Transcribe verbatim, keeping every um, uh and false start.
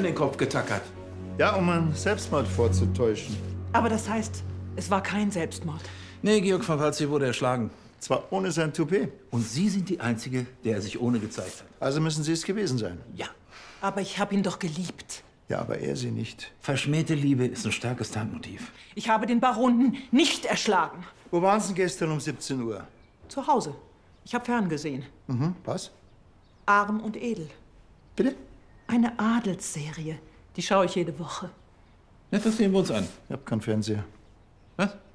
in den Kopf getackert? Ja, um einen Selbstmord vorzutäuschen. Aber das heißt, es war kein Selbstmord. Nee, Georg von Waldsee wurde erschlagen. Zwar ohne sein Toupet. Und Sie sind die Einzige, der er sich ohne gezeigt hat. Also müssen Sie es gewesen sein. Ja. Aber ich habe ihn doch geliebt. Ja, aber er sie nicht. Verschmähte Liebe ist ein starkes Tatmotiv. Ich habe den Baron nicht erschlagen. Wo waren Sie gestern um siebzehn Uhr? Zu Hause. Ich habe ferngesehen. Mhm, was? Arm und edel. Bitte? Eine Adelsserie. Die schaue ich jede Woche. Ja, das sehen wir uns an. Ich hab keinen Fernseher. Was?